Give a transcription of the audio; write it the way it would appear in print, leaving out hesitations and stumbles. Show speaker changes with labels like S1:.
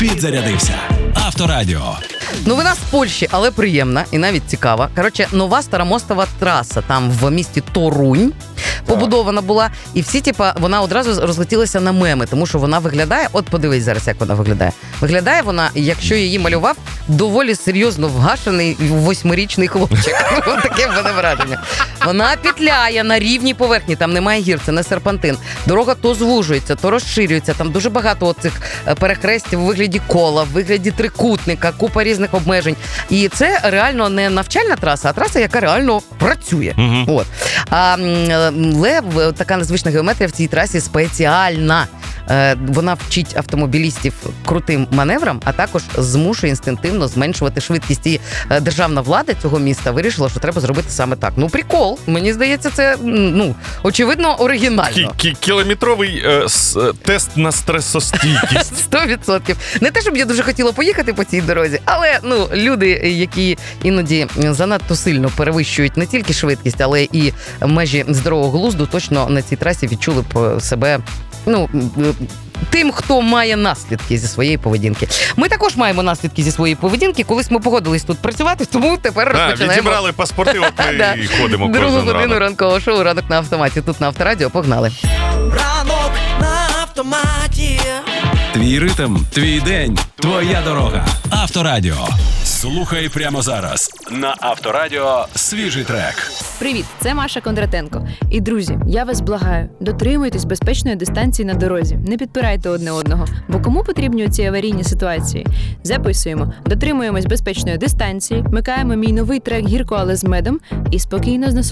S1: Підзарядився. Авторадіо.
S2: Новина з Польщі, але приємна і навіть цікава. Коротше, нова старомостова траса там в місті Торунь побудована була. І всі, вона одразу розлетілася на меми, тому що вона виглядає, от подивись зараз, як вона виглядає. Виглядає вона, якщо її малював, доволі серйозно вгашений 8-річний хлопчик. Ось таке в мене враження. Вона петляє на рівній поверхні, там немає гір, це не серпантин. Дорога то звужується, то розширюється, там дуже багато оцих перехрестів у вигляді кола, в вигляді трикутника, купа різних обмежень. І це реально не навчальна траса, а траса, яка реально працює. От. Але така незвична геометрія в цій трасі спеціальна. Вона вчить автомобілістів крутим маневрам, а також змушує інстинктивно зменшувати швидкість. І державна влада цього міста вирішила, що треба зробити саме так. Ну, прикол. Мені здається, це, очевидно, оригінально.
S3: Кілометровий тест на стресостійкість.
S2: 100%. Не те, щоб я дуже хотіла поїхати по цій дорозі, але, люди, які іноді занадто сильно перевищують не тільки швидкість, але і межі здорового глузду, точно на цій трасі відчули б себе, тим, хто має наслідки зі своєї поведінки. Ми також маємо наслідки зі своєї поведінки. Колись ми погодились тут працювати, тому тепер розпочинаємо.
S3: Відібрали паспорти, от ми і ходимо кожен
S2: другу годину
S3: ранок.
S2: Ранкового шоу «Ранок на автоматі». Тут на Авторадіо. Погнали.
S4: Ранок на автоматі.
S1: Твій ритм, твій день, твоя дорога. Авторадіо. Слухай прямо зараз. На Авторадіо свіжий трек.
S5: Привіт, це Маша Кондратенко. І, друзі, я вас благаю, дотримуйтесь безпечної дистанції на дорозі, не підпирайте одне одного. Бо кому потрібні ці аварійні ситуації? Записуємо, дотримуємось безпечної дистанції, вмикаємо мій новий трек «Гірко, але з медом» і спокійно з